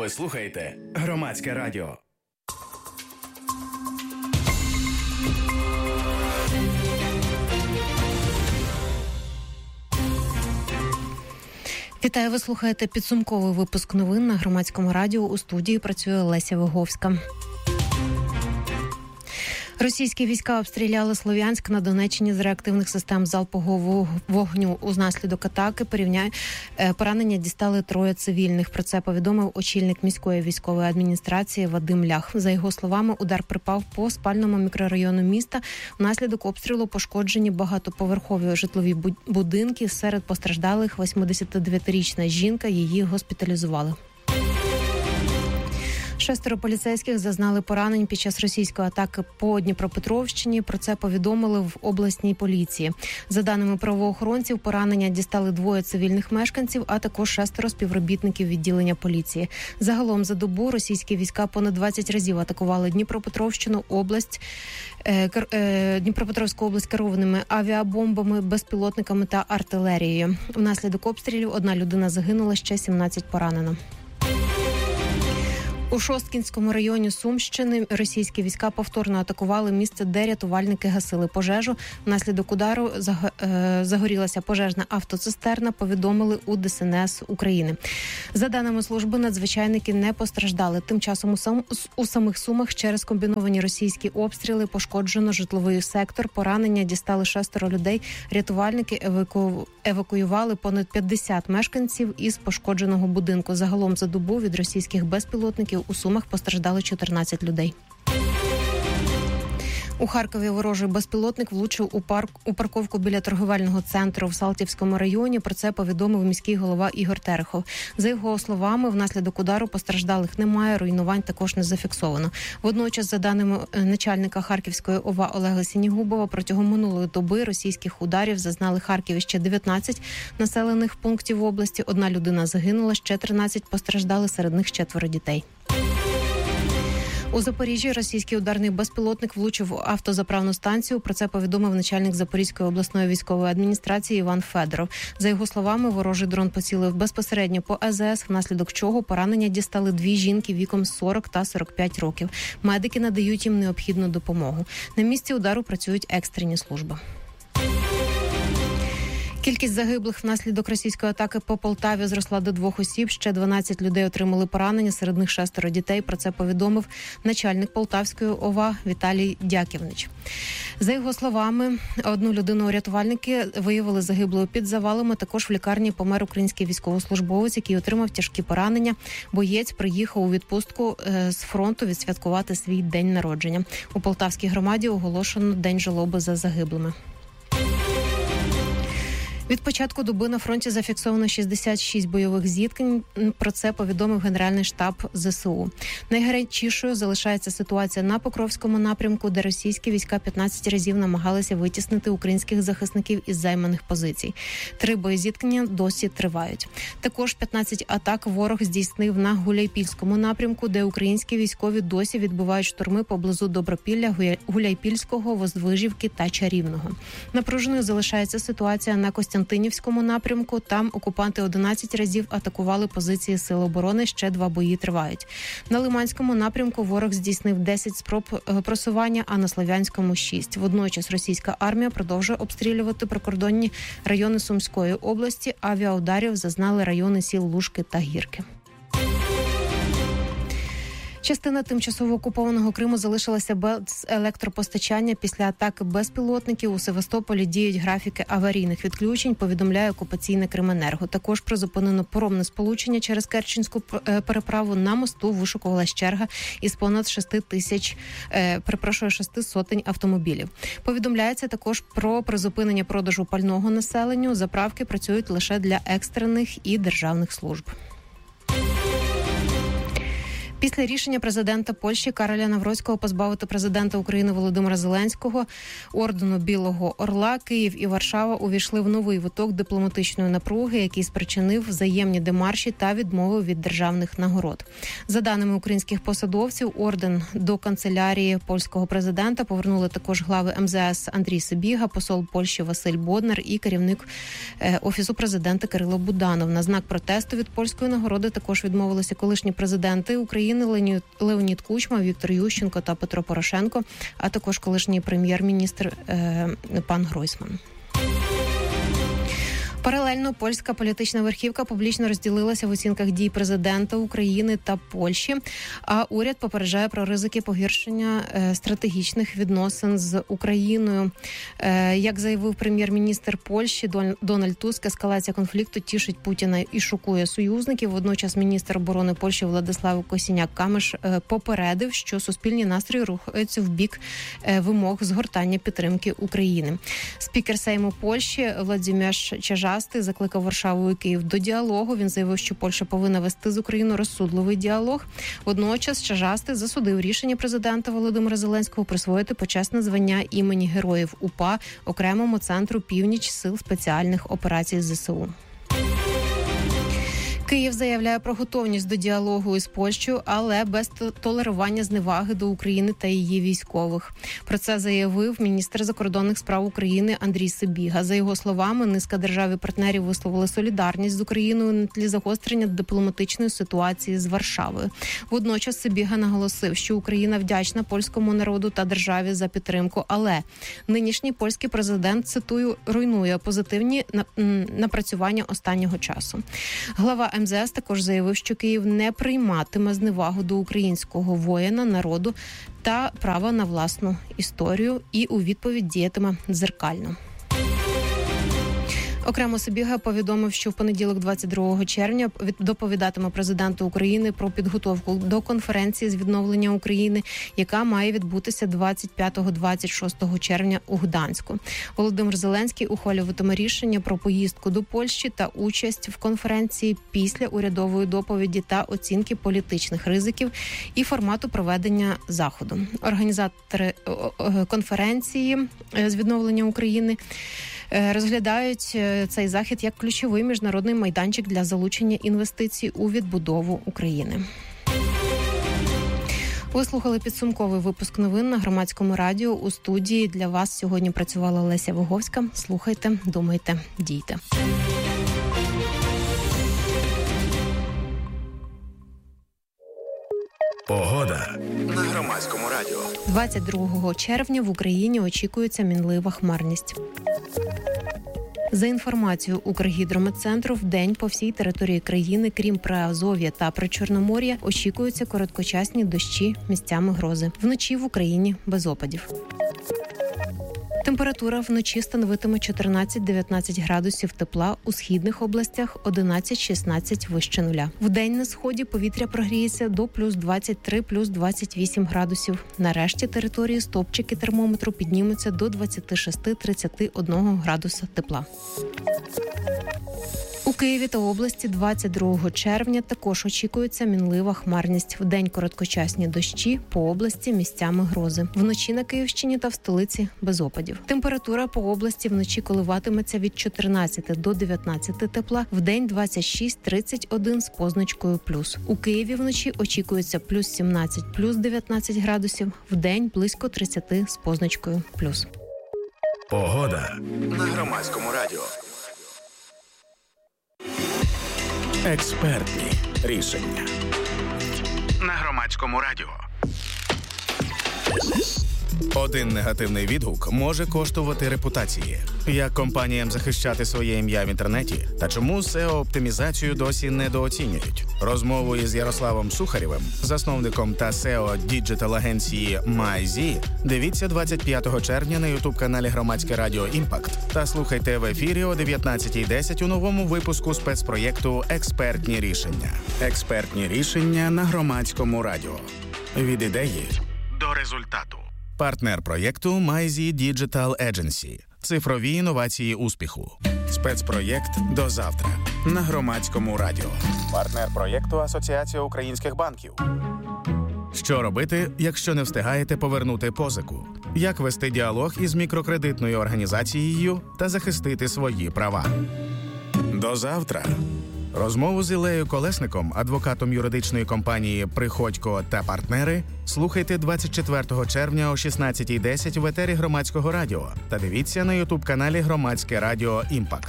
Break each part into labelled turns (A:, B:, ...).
A: Ви слухаєте Громадське радіо.
B: Вітаю, ви слухаєте підсумковий випуск новин на Громадському радіо. У студії працює Леся Виговська. Російські війська обстріляли Слов'янськ на Донеччині з реактивних систем залпового вогню. Унаслідок атаки поранення дістали 3 цивільних. Про це повідомив очільник міської військової адміністрації Вадим Лях. За його словами, удар припав по спальному мікрорайону міста. Внаслідок обстрілу пошкоджені багатоповерхові житлові будинки. Серед постраждалих 89-річна жінка, її госпіталізували. 6 поліцейських зазнали поранень під час російської атаки по Дніпропетровщині. Про це повідомили в обласній поліції. За даними правоохоронців, поранення дістали 2 цивільних мешканців, а також 6 співробітників відділення поліції. Загалом за добу російські війська понад 20 разів атакували Дніпропетровську область керованими авіабомбами, безпілотниками та артилерією. Внаслідок обстрілів 1 людина загинула, ще 17 поранено. У Шосткінському районі Сумщини російські війська повторно атакували місце, де рятувальники гасили пожежу. Внаслідок удару загорілася пожежна автоцистерна, повідомили у ДСНС України. За даними служби, надзвичайники не постраждали. Тим часом у самих Сумах через комбіновані російські обстріли пошкоджено житловий сектор. Поранення дістали 6 людей. Рятувальники евакуювали понад 50 мешканців із пошкодженого будинку. Загалом за добу від російських безпілотників у Сумах постраждали 14 людей. У Харкові ворожий безпілотник влучив у парковку біля торговельного центру в Салтівському районі. Про це повідомив міський голова Ігор Терехов. За його словами, внаслідок удару постраждалих немає, руйнувань також не зафіксовано. Водночас, за даними начальника Харківської ОВА Олега Сінігубова, протягом минулої доби російських ударів зазнали Харків ще 19 населених пунктів області. 1 людина загинула, ще 13 постраждали, серед них 4 дітей. У Запоріжжі російський ударний безпілотник влучив в автозаправну станцію. Про це повідомив начальник Запорізької обласної військової адміністрації Іван Федоров. За його словами, ворожий дрон поцілив безпосередньо по АЗС, внаслідок чого поранення дістали 2 жінки віком 40 та 45 років. Медики надають їм необхідну допомогу. На місці удару працюють екстрені служби. Кількість загиблих внаслідок російської атаки по Полтаві зросла до 2 осіб. Ще 12 людей отримали поранення, серед них 6 дітей. Про це повідомив начальник Полтавської ОВА Віталій Дяківнич. За його словами, 1 людину рятувальники виявили загиблою під завалами. Також в лікарні помер український військовослужбовець, який отримав тяжкі поранення. Боєць приїхав у відпустку з фронту відсвяткувати свій день народження. У Полтавській громаді оголошено День жалоби за загиблими. Від початку доби на фронті зафіксовано 66 бойових зіткнень. Про це повідомив Генеральний штаб ЗСУ. Найгарячішою залишається ситуація на Покровському напрямку, де російські війська 15 разів намагалися витіснити українських захисників із займаних позицій. 3 боєзіткнення досі тривають. Також 15 атак ворог здійснив на Гуляйпільському напрямку, де українські військові досі відбивають штурми поблизу Добропілля, Гуляйпільського, Воздвижівки та Чарівного. Напруженою залишається ситуація на Костянтинівському напрямку. Там окупанти 11 разів атакували позиції Сил оборони, ще 2 бої тривають. На Лиманському напрямку ворог здійснив 10 спроб просування, а на Слов'янському – 6. Водночас російська армія продовжує обстрілювати прикордонні райони Сумської області. Авіаударів зазнали райони сіл Лужки та Гірки. Частина тимчасово окупованого Криму залишилася без електропостачання після атаки безпілотників. У Севастополі діють графіки аварійних відключень, повідомляє окупаційне Крименерго. Також призупинено паромне сполучення через Керченську переправу. На мосту вишукувалась черга із понад 6 сотень автомобілів. Повідомляється також про призупинення продажу пального населенню. Заправки працюють лише для екстрених і державних служб. Після рішення президента Польщі Кароля Навроцького позбавити президента України Володимира Зеленського ордену Білого Орла, Київ і Варшава увійшли в новий виток дипломатичної напруги, який спричинив взаємні демарші та відмови від державних нагород. За даними українських посадовців, орден до канцелярії польського президента повернули також глави МЗС Андрій Сибіга, посол Польщі Василь Боднар і керівник Офісу президента Кирило Буданов. На знак протесту від польської нагороди також відмовилися колишні президенти України Леонід Кучма, Віктор Ющенко та Петро Порошенко, а також колишній прем'єр-міністр пан Гройсман. Паралельно польська політична верхівка публічно розділилася в оцінках дій президента України та Польщі, а уряд попереджає про ризики погіршення стратегічних відносин з Україною. Як заявив прем'єр-міністр Польщі Дональд Туск, ескалація конфлікту тішить Путіна і шокує союзників. Водночас міністр оборони Польщі Владислав Косіняк-Камиш попередив, що суспільні настрої рухаються в бік вимог згортання підтримки України. Спікер Сейму Польщі Владзіміш Чажастий закликав Варшаву і Київ до діалогу. Він заявив, що Польща повинна вести з Україною розсудливий діалог. Водночас Чажастий засудив рішення президента Володимира Зеленського присвоїти почесне звання імені Героїв УПА окремому центру «Північ» Сил спеціальних операцій ЗСУ. Київ заявляє про готовність до діалогу із Польщею, але без толерування зневаги до України та її військових. Про це заявив міністр закордонних справ України Андрій Сибіга. За його словами, низка держав-партнерів висловили солідарність з Україною на тлі загострення дипломатичної ситуації з Варшавою. Водночас Сибіга наголосив, що Україна вдячна польському народу та державі за підтримку, але нинішній польський президент, цитую, руйнує позитивні напрацювання останнього часу. Глава МЗС також заявив, що Київ не прийматиме зневагу до українського воїна, народу та права на власну історію і у відповідь діятиме дзеркально. Окремо Сибіга повідомив, що в понеділок 22 червня доповідатиме президенту України про підготовку до конференції з відновлення України, яка має відбутися 25-26 червня у Гданську. Володимир Зеленський ухвалюватиме рішення про поїздку до Польщі та участь в конференції після урядової доповіді та оцінки політичних ризиків і формату проведення заходу. Організатори конференції з відновлення України розглядають цей захід як ключовий міжнародний майданчик для залучення інвестицій у відбудову України. Ви слухали підсумковий випуск новин на Громадському радіо. У студії для вас сьогодні працювала Леся Виговська. Слухайте, думайте, дійте.
A: Погода на Громадському радіо.
B: 22 червня в Україні очікується мінлива хмарність. За інформацією Укргідрометцентру, вдень по всій території країни, крім Приазов'я та Причорномор'я, очікуються короткочасні дощі, місцями грози. Вночі в Україні без опадів. Температура вночі становитиме 14-19 градусів тепла, у східних областях 11-16 вище нуля. Вдень на сході повітря прогріється до плюс 23, плюс 28 градусів. На решті території стопчики термометру піднімуться до 26-31 градуса тепла. У Києві та області 22 червня також очікується мінлива хмарність. Вдень короткочасні дощі, по області місцями грози. Вночі на Київщині та в столиці без опадів. Температура по області вночі коливатиметься від 14 до 19 тепла, вдень 26-31 з позначкою плюс. У Києві вночі очікується плюс 17, плюс 19 градусів, вдень близько 30 з позначкою плюс.
A: Погода на Громадському радіо. Експертні рішення на Громадському радіо. Один негативний відгук може коштувати репутації. Як компаніям захищати своє ім'я в інтернеті? Та чому SEO-оптимізацію досі недооцінюють? Розмову із Ярославом Сухарєвим, засновником та SEO діджитал-агенції MyZ, дивіться 25 червня на ютуб-каналі Громадське радіо «Імпакт» та слухайте в ефірі о 19:10 у новому випуску спецпроєкту «Експертні рішення». Експертні рішення на Громадському радіо. Від ідеї до результату. Партнер проєкту MyZ Digital Agency. Цифрові інновації успіху. Спецпроєкт «До завтра» на Громадському радіо. Партнер проєкту «Асоціація українських банків». Що робити, якщо не встигаєте повернути позику? Як вести діалог із мікрокредитною організацією та захистити свої права? До завтра. Розмову з Іллею Колесником, адвокатом юридичної компанії «Приходько та партнери», слухайте 24 червня о 16:10 в етері Громадського радіо та дивіться на ютуб-каналі Громадське радіо «Імпакт».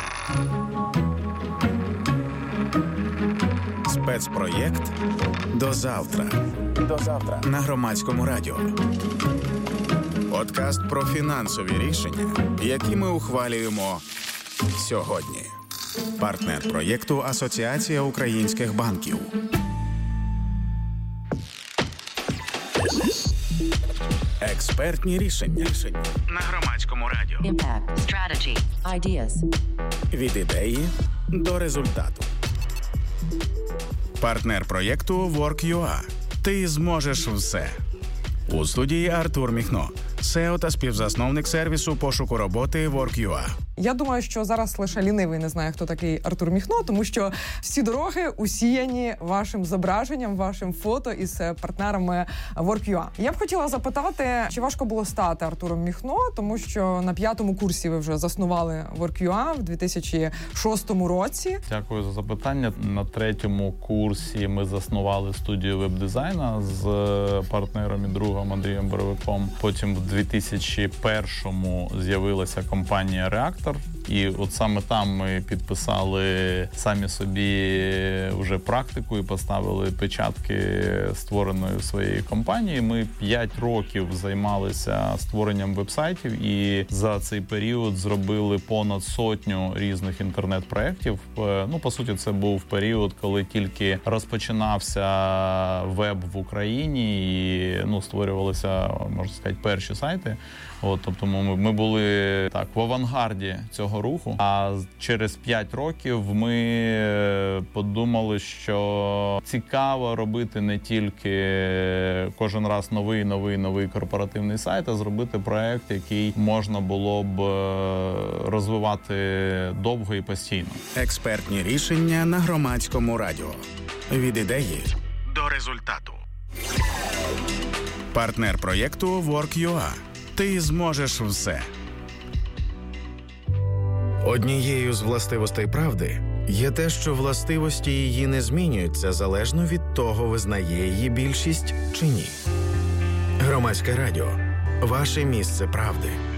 A: Спецпроєкт «До завтра». До завтра на Громадському радіо. Подкаст про фінансові рішення, які ми ухвалюємо сьогодні. Партнер проєкту «Асоціація українських банків». Експертні рішення на Громадському радіо.
C: Impact. Strategy. Ideas.
A: Від ідеї до результату. Партнер проєкту Work.ua. Ти зможеш все. У студії Артур Міхно, СЕО та співзасновник сервісу пошуку роботи Work.ua.
D: Я думаю, що зараз лише лінивий не знає, хто такий Артур Міхно, тому що всі дороги усіяні вашим зображенням, вашим фото із партнерами Work.ua. Я б хотіла запитати, чи важко було стати Артуром Міхно, тому що на 5-му курсі ви вже заснували Work.ua в 2006 році.
E: Дякую за запитання. На 3-му курсі ми заснували студію веб-дизайна з партнером і другом Андрієм Боровиком. Потім в 2001-му з'явилася компанія «Реактор». І от саме там ми підписали самі собі вже практику і поставили печатки створеної своєї компанії. Ми 5 років займалися створенням вебсайтів і за цей період зробили понад 100 різних інтернет-проєктів. Ну, по суті, це був період, коли тільки розпочинався веб в Україні і створювалися, можна сказати, перші сайти. Тобто ми були так в авангарді цього руху. А через 5 років ми подумали, що цікаво робити не тільки кожен раз новий корпоративний сайт, а зробити проект, який можна було б розвивати довго і постійно.
A: Експертні рішення на Громадському радіо. Від ідеї до результату. Партнер проєкту Work.ua. Ти зможеш все. Однією з властивостей правди є те, що властивості її не змінюються залежно від того, визнає її більшість чи ні. Громадське радіо. Ваше місце правди.